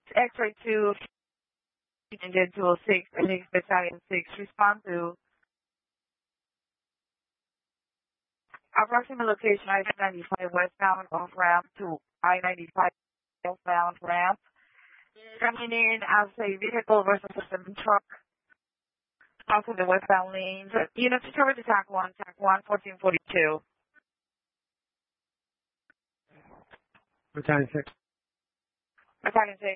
X-ray 2, engine 206, Phoenix Battalion 6, respond to approximate location I-95 westbound off ramp to I-95 southbound ramp. Coming in as a vehicle versus a semi-truck. Also the westbound lanes. Units covered to TAC 1, 1442. Battalion 6. Battalion 6.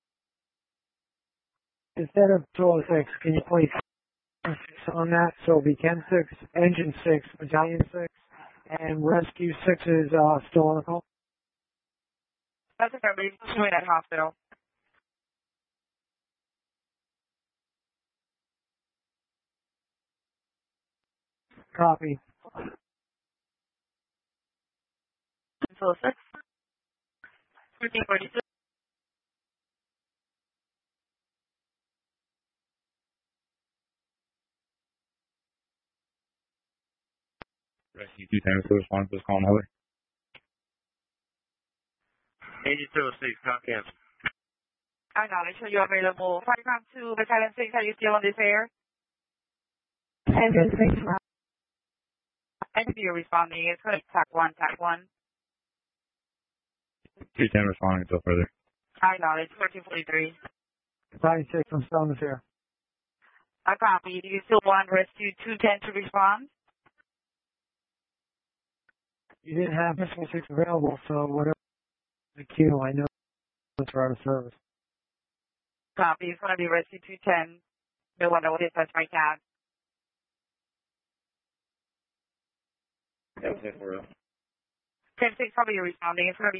Instead of 206, can you place 6 on that? So it'll be Ken 6, Engine 6, Battalion 6, and Rescue 6 is still on the call? That's okay, but he's showing at hospital. Copy. 206. 1442. Rescue 210 to respond to this call, Heather. Engine 206, Comcast. I acknowledge you're available. 5.2 Battalion 6, are you still on this air? Engine 6. And if you're responding, it's going to TAC 1, TAC 1. 210 responding until further. I acknowledge 1443. Battalion 6, I'm still on this air. I copy. Do you still want Rescue 210 to respond? You didn't have Rescue 6 available, so whatever the queue, I know it's out of service. Copy. It's going to be Rescue 210. No one knows this. That's my cat. That was it for real. 10-6, probably you're responding. It's going to be